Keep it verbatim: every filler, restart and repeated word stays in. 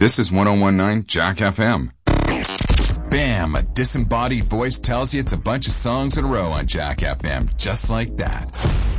This is one oh one point nine Jack F M. Bam! A disembodied voice tells you it's a bunch of songs in a row on Jack F M, just like that.